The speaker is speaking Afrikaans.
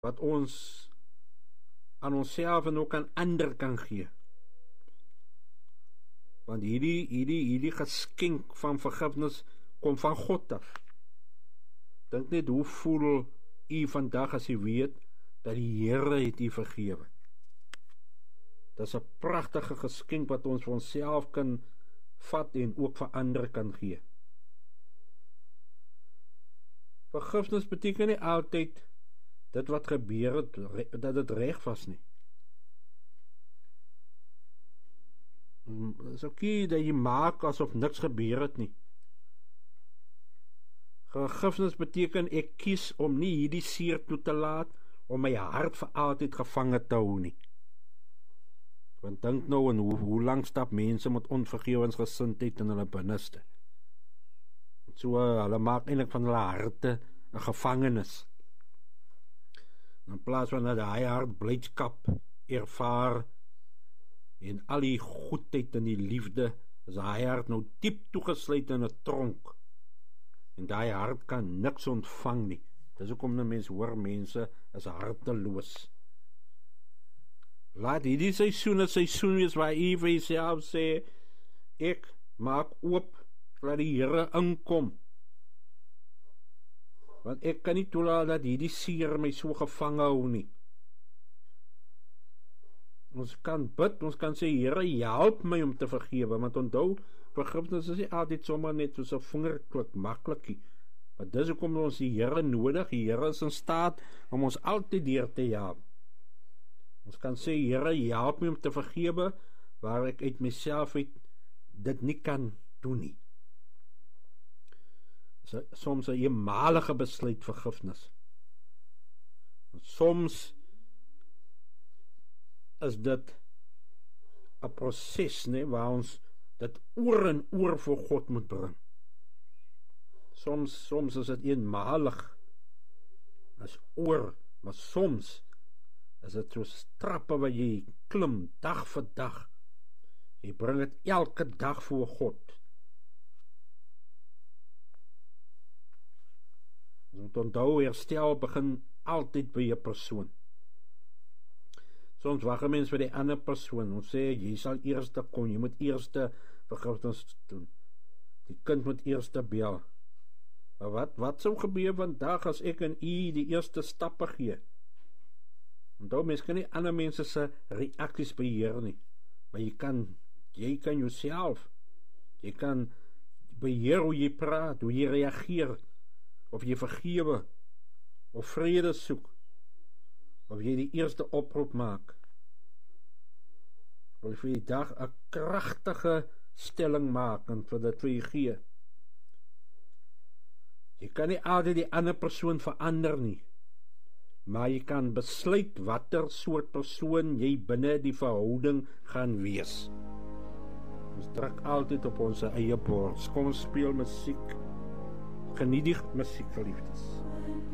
wat ons aan onsself en ook aan ander kan gee. Want hierdie geskenk van vergifnis kom van God af. Dink net hoe voel u vandag as u weet dat die Here het u vergewe. Dit is 'n pragtige geskenk wat ons vir onsself kan vat en ook vir ander kan gee. Vergifnis beteken nie altyd dit wat gebeur het, dat dit reg was nie. Dit is oké dat jy maak asof niks gebeur het nie. Vergifnis beteken ek kies om nie hierdie seer toe te laat, om my hart vir altyd gevange te hou nie. Want dink nou en hoe lang stap mense met onvergewensgesindheid in hulle binneste. So hulle maak eintlik van hulle harte 'n gevangenis. In plaas van dat hy hart blydskap ervaar en al die goedheid en die liefde, is hy hart nou diep toegesluit in 'n tronk. En daai hart kan niks ontvang nie. Dis hoekom mense hoor mense is harteloos. Laat hierdie seisoen 'n seisoen wees waar u vir jouself sê, ek maak oop, laat die Here inkom. Want ek kan nie toelaat dat hierdie seer my so gevange hou nie. Ons kan bid, ons kan sê, Here, help my om te vergewe, want onthou, vergifnis is nie altyd sommer net soos 'n vingerklik, maklikie. Maar dis hoekom ons die Here nodig. Die Here is in staat om ons altyd deur te help. Ons kan sê, Here, help my om te vergewe, waar ek uit myself dit nie kan doen nie. Soms 'n eenmalige besluit vergifnis. Soms is dit 'n proses, waar ons dit oor en oor voor God moet bring. Soms is dit eenmalig as oor, maar soms is dit so trappe wat jy klim dag vir dag. Jy bring dit elke dag voor God. Ons moet onthou, herstel begin altyd by 'n persoon. Soms wag 'n mens vir die ander persoon. Ons sê, jy sal eerste kom, jy moet eerste vergifnis doen. Die kind moet eerste bel. Maar wat sou gebeur vandag as ek en u die eerste stappe gee? Onthou, mens kan nie ander mense se reaksies beheer nie. Maar jy kan jouself. Jy kan beheer hoe jy praat, hoe jy reageer. Of jy vergewe, of vrede soek, of jy die eerste oproep maak. Wil vir die dag 'n kragtige stelling maak en vir dit vir jy gee. Jy kan nie altyd die ander persoon verander nie, maar jy kan besluit watter soort persoon jy binne die verhouding gaan wees. Ons druk altyd op ons eie bors. Kom ons speel musiek. Geniet die musiek, geliefdes.